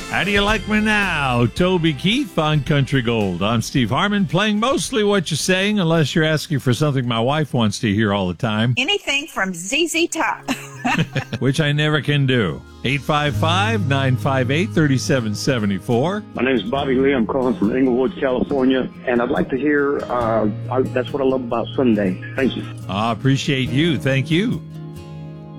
How do you like me now? Toby Keith on Country Gold. I'm Steve Harmon, playing mostly what you're saying, unless you're asking for something my wife wants to hear all the time. Anything from ZZ Top. Which I never can do. 855-958-3774. My name is Bobby Lee. I'm calling from Inglewood, California, and I'd like to hear That's What I Love About Sunday. Thank you. I appreciate you. Thank you.